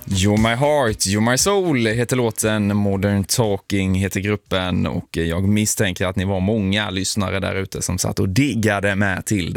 You're My Heart, You're My Soul heter låten, Modern Talking heter gruppen och jag misstänker att ni var många lyssnare där ute som satt och diggade med till